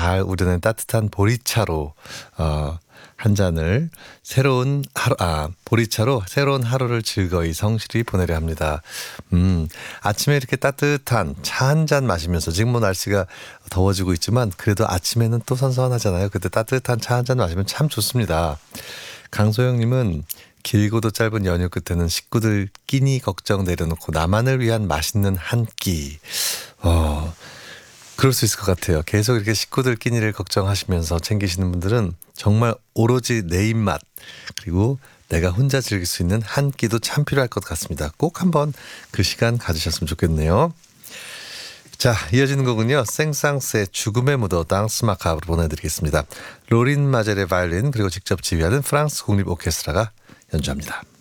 잘 우려낸 따뜻한 보리차로 한 잔을 보리차로 새로운 하루를 즐거이 성실히 보내려 합니다. 아침에 이렇게 따뜻한 차 한 잔 마시면서 지금 뭐 날씨가 더워지고 있지만 그래도 아침에는 또 선선하잖아요. 그때 따뜻한 차 한 잔 마시면 참 좋습니다. 강소영님은 길고도 짧은 연휴 끝에는 식구들 끼니 걱정 내려놓고 나만을 위한 맛있는 한 끼. 그럴 수 있을 것 같아요. 계속 이렇게 식구들 끼니를 걱정하시면서 챙기시는 분들은 정말 오로지 내 입맛 그리고 내가 혼자 즐길 수 있는 한 끼도 참 필요할 것 같습니다. 꼭 한번 그 시간 가지셨으면 좋겠네요. 자, 이어지는 곡은요. 생상스의 죽음의 무도 당스 마카브로 보내드리겠습니다. 로린 마젤의 바이올린 그리고 직접 지휘하는 프랑스 국립 오케스트라가 연주합니다.